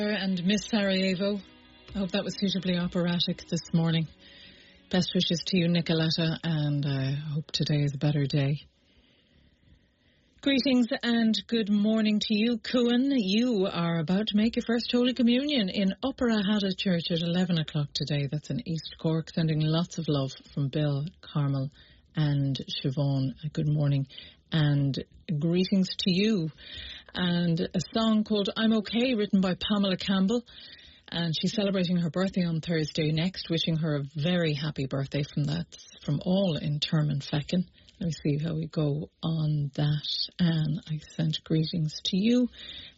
And Miss Sarajevo. I hope that was suitably operatic this morning. Best wishes to you, Nicoletta, and I hope today is a better day. Greetings and good morning to you, Cuan. You are about to make your first Holy Communion in Upper Ahada Church at 11 o'clock today. That's in East Cork. Sending lots of love from Bill, Carmel and Siobhan. Good morning and greetings to you. And a song called I'm OK, written by Pamela Campbell. And she's celebrating her birthday on Thursday next, wishing her a very happy birthday from all in Termon Feckin. Let me see how we go on that. And I sent greetings to you.